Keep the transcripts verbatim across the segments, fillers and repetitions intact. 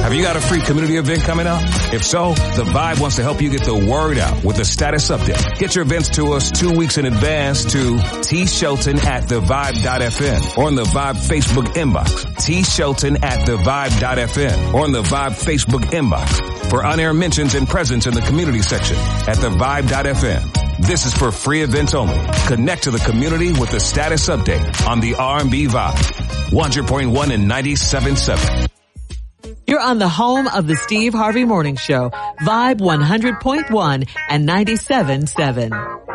Have you got a free community event coming up? If so, The Vibe wants to help you get the word out with a status update. Get your events to us two weeks in advance to T Shelton at the vibe dot f m or on the Vibe Facebook inbox. T Shelton at the vibe dot f m or on the Vibe Facebook inbox for on-air mentions and presence in the community section at the vibe dot f m. This is for free events only. Connect to the community with the status update on the R and B Vibe. one hundred point one and ninety-seven point seven. You're on the home of the Steve Harvey Morning Show, Vibe one hundred point one and ninety-seven point seven.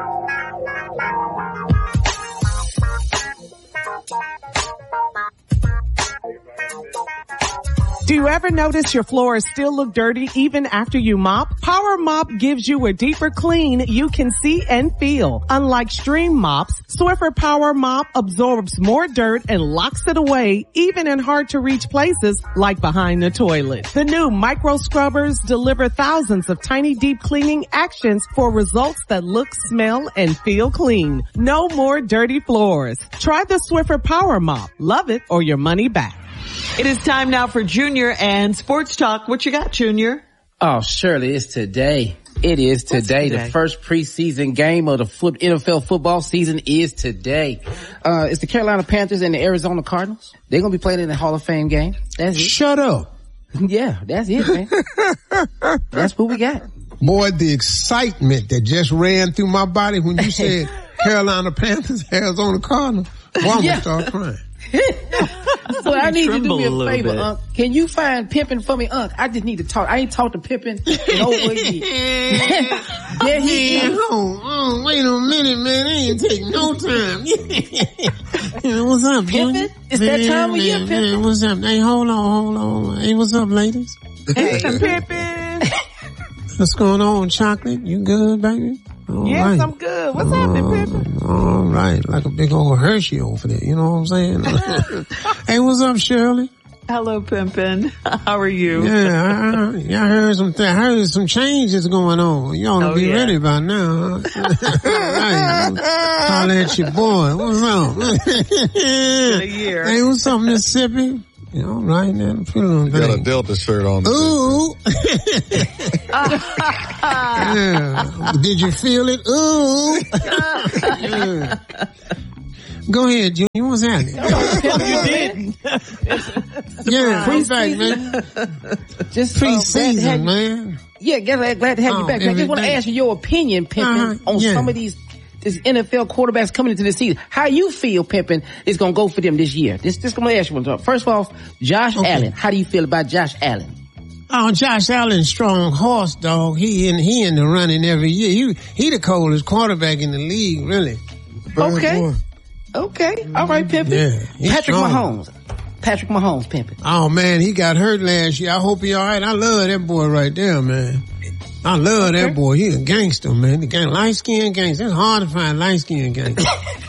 Do you ever notice your floors still look dirty even after you mop? Power Mop gives you a deeper clean you can see and feel. Unlike Stream Mops, Swiffer Power Mop absorbs more dirt and locks it away even in hard to reach places like behind the toilet. The new micro scrubbers deliver thousands of tiny deep cleaning actions for results that look, smell, and feel clean. No more dirty floors. Try the Swiffer Power Mop. Love it or your money back. It is time now for Junior and Sports Talk. What you got, Junior? Oh, Shirley, it's today. It is today. today. The first preseason game of the foot, N F L football season is today. Uh, it's the Carolina Panthers and the Arizona Cardinals. They're going to be playing in the Hall of Fame game. That's it. Shut up. Yeah, that's it, man. That's what we got. Boy, the excitement that just ran through my body when you said Carolina Panthers, Arizona Cardinals. Boy, I'm yeah. going to start crying. So I need you to do me a favor, Unc. Can you find Pimpin for me, Unc? I just need to talk. I ain't talked to Pimpin in over a year. There he is. Oh, oh, wait a minute, man. It ain't taking no time. Yeah, what's up, Pimpin? It's that time of year, Pimpin. What's up? Hey, hold on, hold on. Hey, what's up, ladies? Hey, Pimpin. What's going on, Chocolate? You good, baby? All yes, right. I'm good. What's uh, happening, Pimpin? All right. Like a big old Hershey over there. You know what I'm saying? Hey, what's up, Shirley? Hello, Pimpin. How are you? Yeah, I, I heard some th- I heard some changes going on. You ought to oh, be yeah. ready by now. Huh? Right. Holler at your boy. What's up? Been a year. Hey, what's up, Mississippi? You all right now? You got a Delta shirt on. Ooh. Yeah. Did you feel it? Ooh. Yeah. Go ahead, Junior. What's happening? You did. Yeah, I'm back, man. Just pre-season, uh, man. Yeah, glad, glad to have oh, you back. I just want to ask you your opinion, Pimpin, uh-huh. on yeah. some of these this N F L quarterbacks coming into the season. How you feel, Pimpin, is going to go for them this year? This, this I'm going to ask you one. First off, Josh okay. Allen. How do you feel about Josh Allen? Oh, Josh Allen, strong horse, dog. He in, he in the running every year. He, he the coldest quarterback in the league, really. Bad okay. Boy. Okay. All right, Pimpin. Yeah, Patrick strong. Mahomes. Patrick Mahomes, Pimpin. Oh, man, he got hurt last year. I hope he all right. I love that boy right there, man. I love okay. that boy. He a gangster, man. The gang, light-skinned gangster. It's hard to find light-skinned gangster.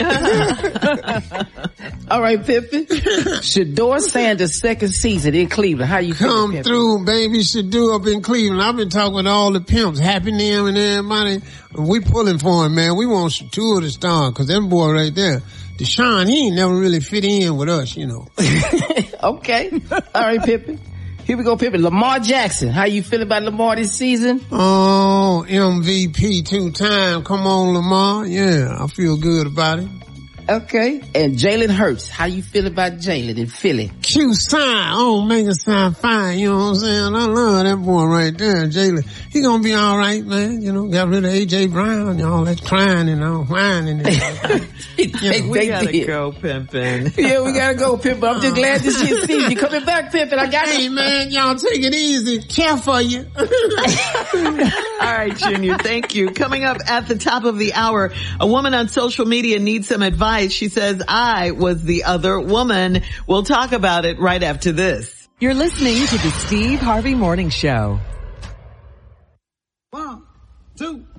All right, Pimpin. Shedeur Sanders' second season in Cleveland. How you Come feeling, through, baby. Shedeur up in Cleveland. I've been talking with all the pimps, Happy Them and everybody. We pulling for him, man. We want Shedeur to start, because them boy right there, Deshaun, he ain't never really fit in with us, you know. Okay. All right, Pimpin. Here we go, Pimpin. Lamar Jackson. How you feel about Lamar this season? Oh, M V P two time. Come on, Lamar. Yeah, I feel good about it. Okay. And Jalen Hurts. How you feel about Jalen in Philly? Q sign. Oh, make it sound fine. You know what I'm saying? I love that boy right there, Jalen. He gonna be all right, man. You know, got rid of A J Brown and all that crying and all whining. And yeah, we they gotta did. go, Pimpin. Yeah, we gotta go, Pimpin. I'm just glad to see you. See you coming back, Pimpin. I got hey, you. Hey, man, y'all take it easy. Care for you. All right, Junior. Thank you. Coming up at the top of the hour, a woman on social media needs some advice. She says, I was the other woman. We'll talk about it right after this. You're listening to the Steve Harvey Morning Show. One, two,